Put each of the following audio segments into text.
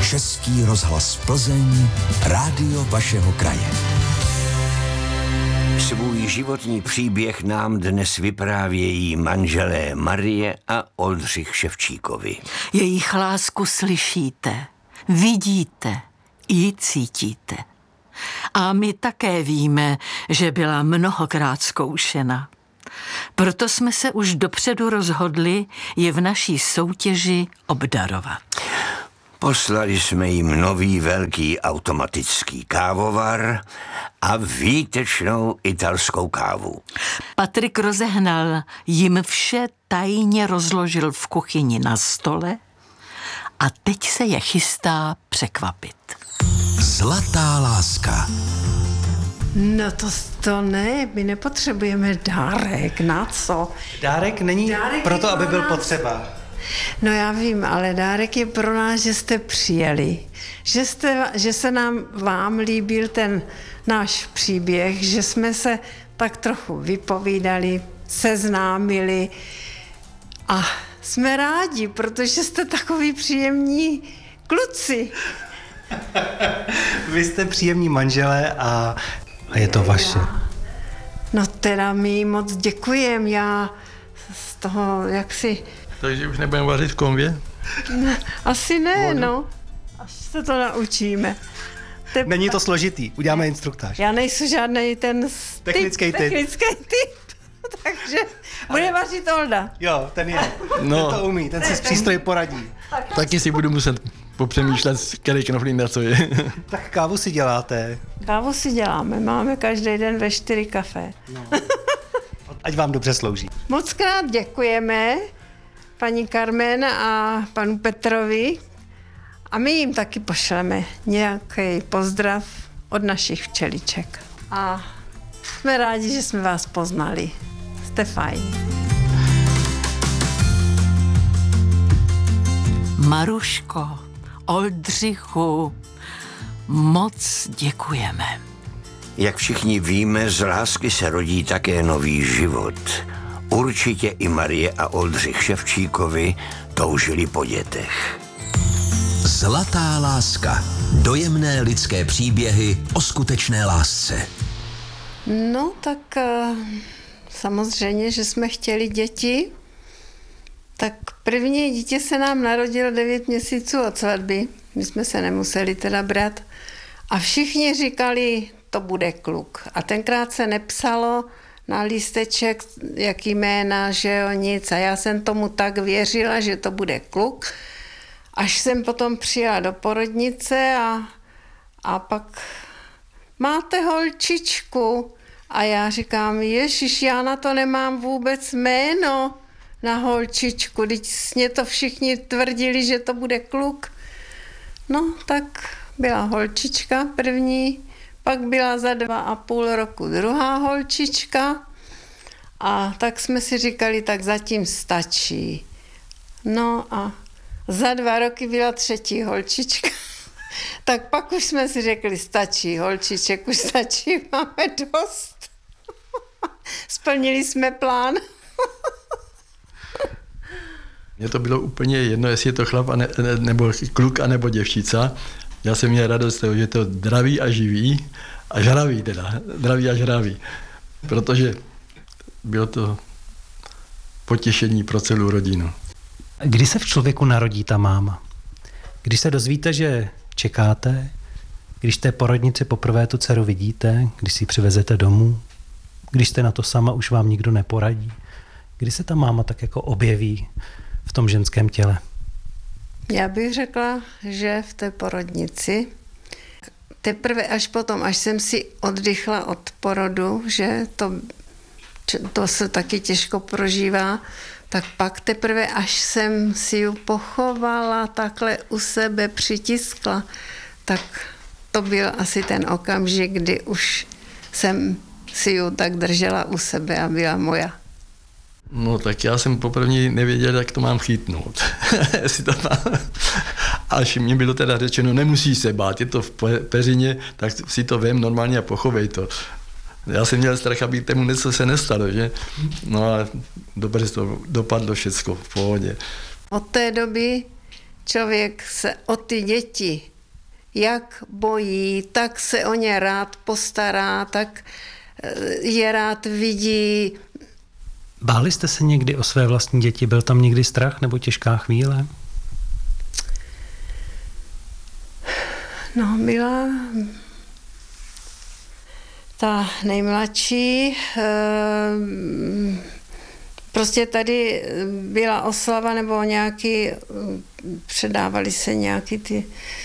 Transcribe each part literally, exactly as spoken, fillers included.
Český rozhlas Plzeň, rádio vašeho kraje. Svůj životní příběh nám dnes vyprávějí manželé Marie a Oldřich Ševčíkovi. Jejich lásku slyšíte, vidíte i cítíte. A my také víme, že byla mnohokrát zkoušena. Proto jsme se už dopředu rozhodli je v naší soutěži obdarovat. Poslali jsme jim nový velký automatický kávovar a výtečnou italskou kávu. Patrik rozehnal, jim vše tajně rozložil v kuchyni na stole a teď se je chystá překvapit. Zlatá láska. No to, to ne, my nepotřebujeme dárek, na co? Dárek není Dárek proto, pro aby byl nás. potřeba. No já vím, ale dárek je pro nás, že jste přijeli, že, jste, že se nám vám líbil ten náš příběh, že jsme se tak trochu vypovídali, seznámili a jsme rádi, protože jste takový příjemní kluci. Vy jste příjemní manželé a, a je to vaše. No teda my moc děkujem, já z toho, jak si... Takže už nebudeme vařit v konvě? Ne, asi ne, no. Až se to naučíme. Te... Není to složitý, uděláme instruktáž. Já nejsem žádnej ten Technický typ. Technický typ. Takže bude vařit Olda. Jo, ten je. No. Ten to umí, ten si s přístroji poradí. Taky si budu muset popřemýšlet, který knoflík na co je. Tak kávu si děláte. Kávu si děláme, máme každý den ve čtyři kafe. No. Ať vám dobře slouží. Moc krát děkujeme paní Carmen a panu Petrovi a my jim taky pošleme nějaký pozdrav od našich včeliček. A jsme rádi, že jsme vás poznali. Jste fajn. Maruško, Oldřichu, moc děkujeme. Jak všichni víme, z lásky se rodí také nový život. Určitě i Marie a Oldřich Ševčíkovi toužili po dětech. Zlatá láska. Dojemné lidské příběhy o skutečné lásce. No tak uh, samozřejmě, že jsme chtěli děti. Tak první dítě se nám narodilo devět měsíců od svatby. My jsme se nemuseli teda brát. A všichni říkali, to bude kluk. A tenkrát se nepsalo na lísteček, jaký jména, že jo, nic. A já jsem tomu tak věřila, že to bude kluk. Až jsem potom přijela do porodnice a, a pak máte holčičku. A já říkám, ježiš, já na to nemám vůbec jméno na holčičku. Teď mě to všichni tvrdili, že to bude kluk. No, tak byla holčička první, pak byla za dva a půl roku druhá holčička a tak jsme si říkali, tak zatím stačí. No a za dva roky byla třetí holčička. Tak pak už jsme si řekli, stačí holčiček, už stačí, máme dost. Splnili jsme plán. Mně to bylo úplně jedno, jestli je to chlap, a ne, nebo kluk, anebo děvčica. Já jsem měl radost z toho, že to zdraví a živý, a žravý teda, zdraví a žravý. Protože bylo to potěšení pro celou rodinu. Kdy se v člověku narodí ta máma? Když se dozvíte, že čekáte, když té porodnici poprvé tu dceru vidíte, když si ji přivezete domů, když jste na to sama, už vám nikdo neporadí. Kdy se ta máma tak jako objeví v tom ženském těle? Já bych řekla, že v té porodnici. Teprve až potom, až jsem si oddychla od porodu, že to, to se taky těžko prožívá, tak pak teprve, až jsem si ji pochovala, takhle u sebe přitiskla, tak to byl asi ten okamžik, kdy už jsem si ji tak držela u sebe a byla moja. No tak já jsem poprvé nevěděl, jak to mám chytnout. Jestli to mám. Až mi bylo teda řečeno, nemusí se bát, je to v peřině, tak si to vem normálně a pochovej to. Já jsem měl strach, aby tomu něco se nestalo, že? No a dobře to dopadlo všecko v pohodě. Od té doby člověk se o ty děti jak bojí, tak se o ně rád postará, tak je rád vidí. Báli jste se někdy o své vlastní děti? Byl tam někdy strach nebo těžká chvíle? No, byla ta nejmladší. Prostě tady byla oslava nebo nějaký, předávali se nějaký ty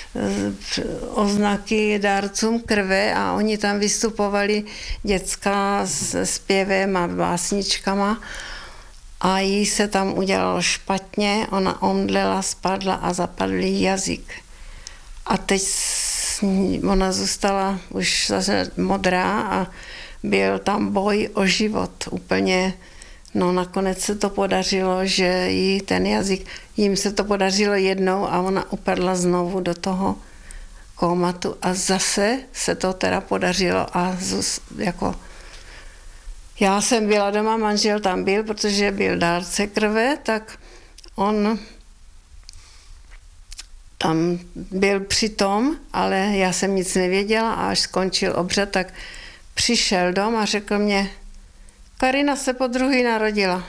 oznaky dárcům krve a oni tam vystupovali děcka s zpěvem a básničkama a jí se tam udělalo špatně, ona omdlela, spadla a zapadl jí jazyk. A teď ona zůstala už zase modrá a byl tam boj o život úplně. No nakonec se to podařilo, že jí ten jazyk, jim se to podařilo jednou a ona upadla znovu do toho kómatu a zase se to teda podařilo a zus, jako já jsem byla doma, manžel tam byl, protože byl dárce krve, tak on tam byl přitom, ale já jsem nic nevěděla a až skončil obřad, tak přišel dom a řekl mě, Karina se po druhý narodila.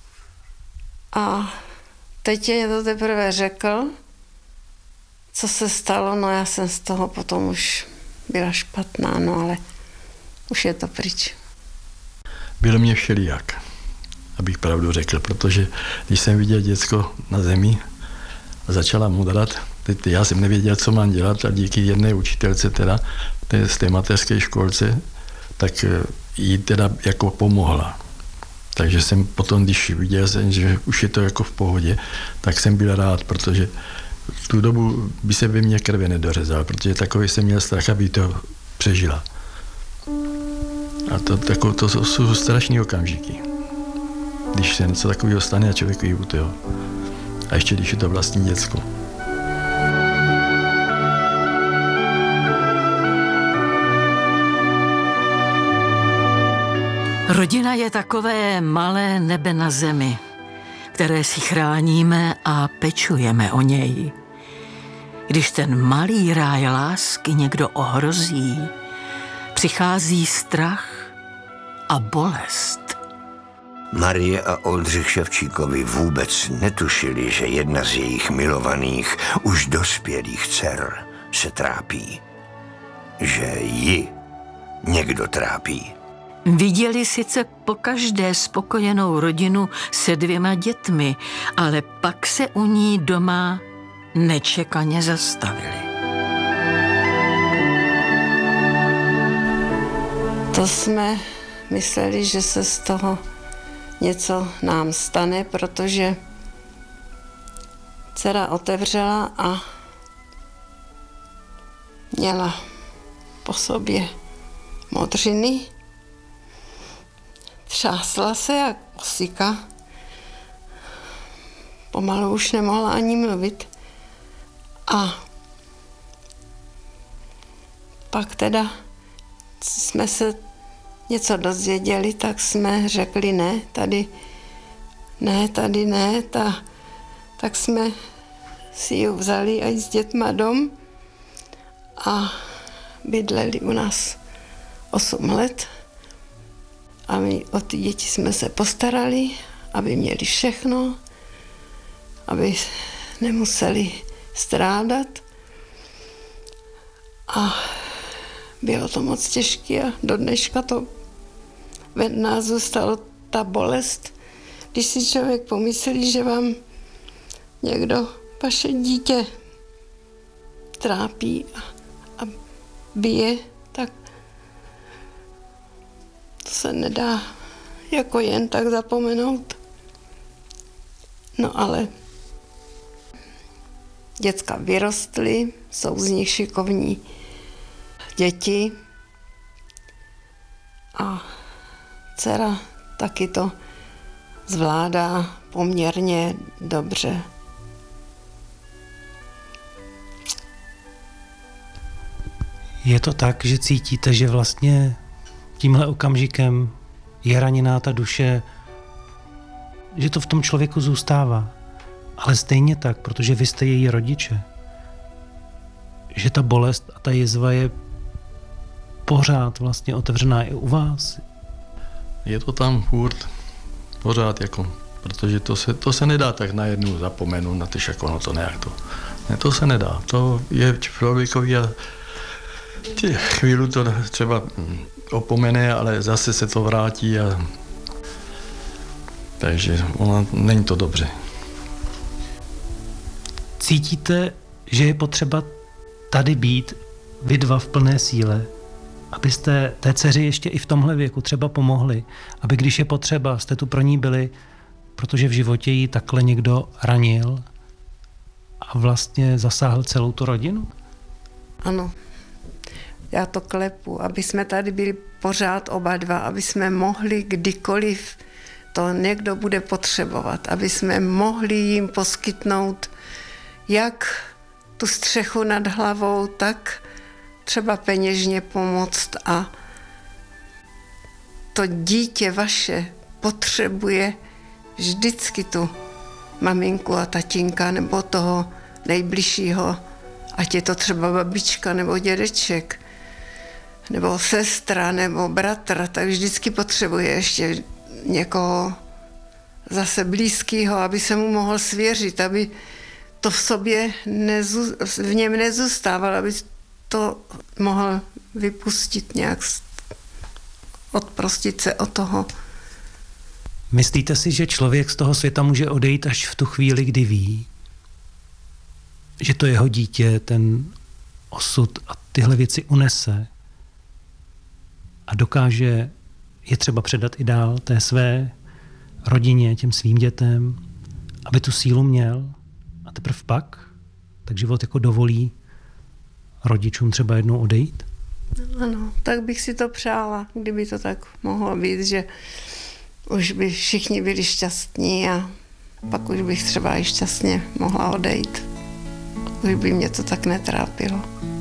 A teď mě to teprve řekl, co se stalo, no já jsem z toho potom už byla špatná, no ale už je to pryč. Bylo mě všelijak, abych pravdu řekl, protože když jsem viděl děcko na zemi a začala mudrat, teď já jsem nevěděl, co mám dělat a díky jedné učitelce teda z té mateřské školce, tak jí teda jako pomohla. Takže jsem potom, když viděl jsem, že už je to jako v pohodě, tak jsem byl rád, protože v tu dobu by se ve mně krve nedořezal, protože takový jsem měl strach, aby to přežila. A to, tako, to jsou strašné okamžiky. Když se něco takového stane a člověk jí utěho. A ještě když je to vlastní děcko. Rodina je takové malé nebe na zemi, které si chráníme a pečujeme o něj. Když ten malý ráj lásky někdo ohrozí, přichází strach a bolest. Marie a Oldřich Ševčíkovi vůbec netušili, že jedna z jejich milovaných, už dospělých dcer se trápí. Že ji někdo trápí. Viděli sice pokaždé spokojenou rodinu se dvěma dětmi, ale pak se u ní doma nečekaně zastavili. To jsme mysleli, že se z toho něco nám stane, protože dcera otevřela a měla po sobě modřiny, třásla se jak osika, pomalu už nemohla ani mluvit a pak teda jsme se něco dozvěděli, tak jsme řekli ne, tady ne, tady ne, ta, tak jsme si ji vzali a s dětma dom a bydleli u nás osm let a my o ty děti jsme se postarali, aby měli všechno, aby nemuseli strádat a bylo to moc těžké a do dneška to ve nás zůstalo ta bolest, když si člověk pomyslí, že vám někdo vaše dítě trápí a, a bije, tak to se nedá jako jen tak zapomenout. No ale děcka vyrostly, jsou z nich šikovní děti a dcera taky to zvládá poměrně dobře. Je to tak, že cítíte, že vlastně tímhle okamžikem je raněná ta duše, že to v tom člověku zůstává Ale stejně tak, protože vy jste její rodiče, že ta bolest a ta jizva je pořád vlastně otevřená i u vás. Je to tam furt, pořád jako, protože to se, to se nedá tak najednou zapomenout na ty jako no to nějak to. Ne, to se nedá, to je člověkovi a tě, chvíli to třeba opomene, ale zase se to vrátí a takže ona, není to dobře. Cítíte, že je potřeba tady být vy dva v plné síle, abyste té dceři ještě i v tomhle věku třeba pomohli, aby když je potřeba, jste tu pro ní byli, protože v životě jí takhle někdo ranil a vlastně zasáhl celou tu rodinu? Ano, já to klepu, aby jsme tady byli pořád oba dva, aby jsme mohli kdykoliv to někdo bude potřebovat, aby jsme mohli jim poskytnout jak tu střechu nad hlavou, tak třeba peněžně pomoct a to dítě vaše potřebuje vždycky tu maminku a tatínka nebo toho nejbližšího, ať je to třeba babička nebo dědeček, nebo sestra nebo bratr, tak vždycky potřebuje ještě někoho zase blízkého, aby se mu mohl svěřit, aby to v sobě nezu, v něm nezůstávalo, aby to mohl vypustit nějak, odprostit se od toho. Myslíte si, že člověk z toho světa může odejít až v tu chvíli, kdy ví, že to jeho dítě ten osud a tyhle věci unese a dokáže je třeba předat i dál té své rodině, těm svým dětem, aby tu sílu měl a teprve pak tak život jako dovolí rodičům třeba jednou odejít? Ano, tak bych si to přála, kdyby to tak mohlo být, že už by všichni byli šťastní a pak už bych třeba i šťastně mohla odejít. Už by mě to tak netrápilo.